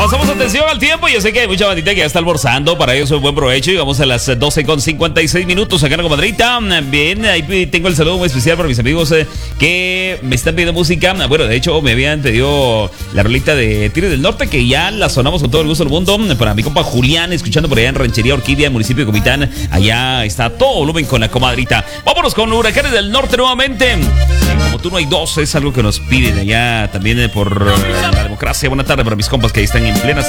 Pasamos atención al tiempo. Yo sé que hay mucha bandita que ya está almorzando. Para ellos un buen provecho. Y vamos a las 12:56 acá en la comadrita. Bien, ahí tengo el saludo muy especial para mis amigos que me están pidiendo música. Bueno, de hecho, me habían pedido la rolita de Tigres del Norte, que ya la sonamos con todo el gusto del mundo. Para mi compa Julián, escuchando por allá en Ranchería Orquídea, municipio de Comitán. Allá está todo volumen con la comadrita. Vámonos con Huracanes del Norte nuevamente. Como tú no hay dos, es algo que nos piden allá también por la democracia. Buena tarde para mis compas que ahí están en plena